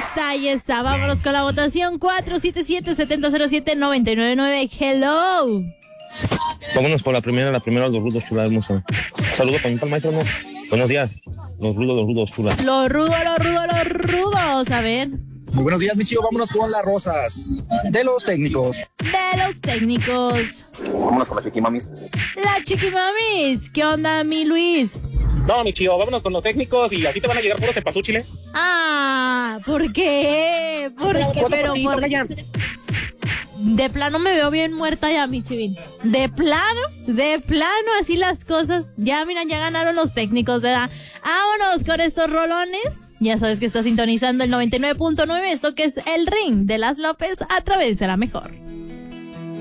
Ahí está. Vámonos con la votación 477-7007-999. Hello. Vámonos por la primera, los rudos, chula hermosa. Saludos también para el maestro, ¿no? Buenos días. Los rudos, chula. Los rudos. A ver. Muy buenos días, mi chivo. Vámonos con las rosas de los técnicos. Vámonos con la chiquimamis. La chiquimamis. ¿Qué onda, mi Luis? No, mi chivo, vámonos con los técnicos y así te van a llegar puros cempasúchil, ¿eh? Ah, ¿por qué? Pero de plano me veo bien muerta ya, mi chivín. De plano, así las cosas. Ya, mira, ya ganaron los técnicos, ¿verdad? Vámonos con estos rolones. Ya sabes que está sintonizando el 99.9, esto que es El Ring de Las López a través de La Mejor.